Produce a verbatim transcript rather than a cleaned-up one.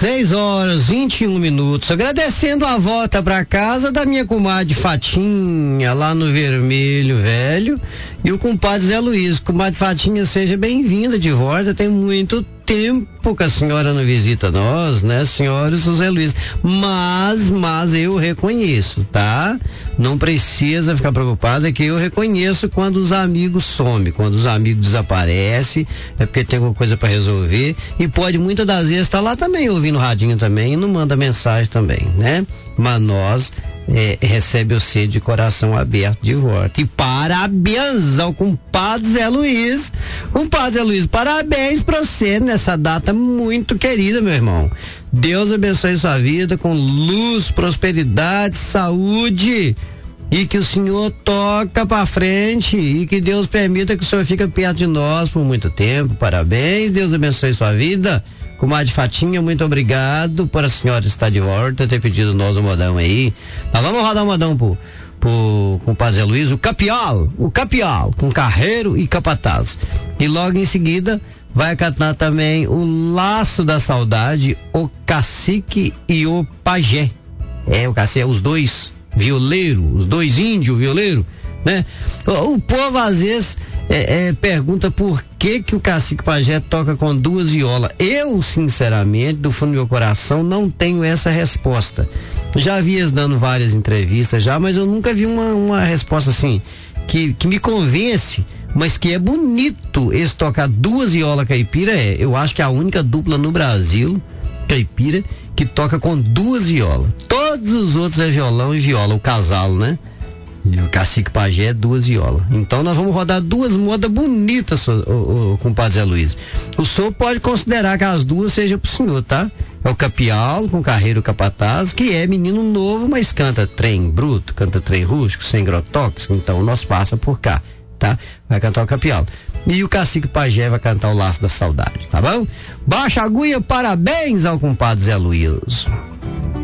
seis horas, vinte e um minutos. Agradecendo a volta pra casa da minha comadre Fatinha, lá no Vermelho Velho, e o compadre Zé Luiz. Comadre Fatinha, seja bem-vinda de volta. Tem muito tempo que a senhora não visita nós, né, senhora Zé Luiz? Mas, mas eu reconheço, tá? Não precisa ficar preocupado, é que eu reconheço quando os amigos somem, quando os amigos desaparecem, é porque tem alguma coisa para resolver, e pode muitas das vezes estar lá também, ouvindo radinho também, e não manda mensagem também, né? Mas nós é, recebe você de coração aberto de volta. E parabéns ao compadre Zé Luiz. Compadre Zé Luiz, parabéns pra você nessa data muito querida, meu irmão. Deus abençoe sua vida com luz, prosperidade, saúde, e que o senhor toca pra frente, e que Deus permita que o senhor fique perto de nós por muito tempo. Parabéns, Deus abençoe sua vida. Comadre Fatinha, muito obrigado por a senhora estar de volta, ter pedido nós o modão aí. Nós vamos rodar o modão pro, pro compadre Zé Luiz, o Capial, o Capial, com Carreiro e Capataz. E logo em seguida vai cantar também o Laço da Saudade, o Cacique e o Pajé. É, o Cacique, os dois violeiros, os dois índios violeiros, né? O, o povo às vezes é, é, pergunta por que que o Cacique Pajé toca com duas violas. Eu, sinceramente, do fundo do meu coração, não tenho essa resposta. Já vi eles dando várias entrevistas já, mas eu nunca vi uma, uma resposta assim, que, que me convence, mas que é bonito eles tocar duas violas caipira. É, eu acho que é a única dupla no Brasil, caipira, que toca com duas violas. Todos os outros é violão e viola, o casal, né? E o Cacique Pajé é duas violas. Então nós vamos rodar duas modas bonitas, o, o, o compadre Zé Luiz. O senhor pode considerar que as duas sejam pro senhor, tá? É o Capial com Carreiro Capataz, que é menino novo, mas canta trem bruto, canta trem rústico, sem grotóxico. Então nós passa por cá, tá? Vai cantar o Capial. E o Cacique Pajé vai cantar o Laço da Saudade, tá bom? Baixa a agulha, parabéns ao compadre Zé Luiz.